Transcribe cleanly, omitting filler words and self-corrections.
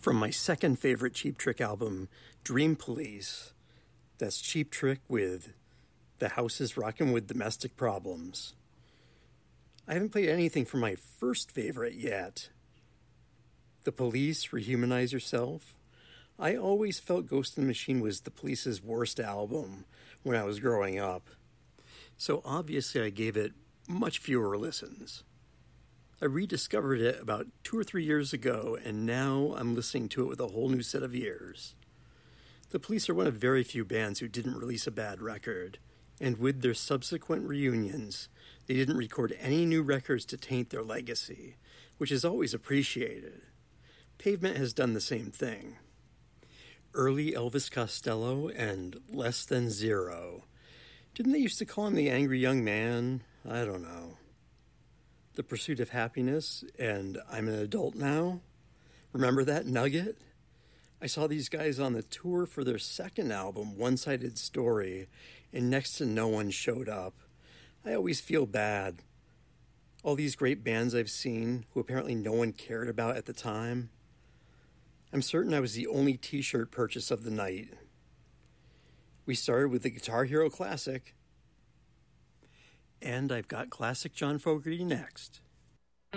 From my second favorite Cheap Trick album, Dream Police, that's Cheap Trick with The House is Rockin' with Domestic Problems. I haven't played anything from my first favorite yet. The Police, Rehumanize Yourself. I always felt Ghost in the Machine was the Police's worst album when I was growing up. So obviously I gave it much fewer listens. I rediscovered it about 2 or 3 years ago, and now I'm listening to it with a whole new set of ears. The Police are one of very few bands who didn't release a bad record, and with their subsequent reunions, they didn't record any new records to taint their legacy, which is always appreciated. Pavement has done the same thing. Early Elvis Costello and Less Than Zero. Didn't they used to call him the Angry Young Man? I don't know. The Pursuit of Happiness and I'm an Adult Now. Remember that nugget? I saw these guys on the tour for their second album, One Sided Story, and next to no one showed up. I always feel bad. All these great bands I've seen, who apparently no one cared about at the time. I'm certain I was the only t-shirt purchase of the night. We started with the Guitar Hero Classic, and I've got Classic John Fogerty next.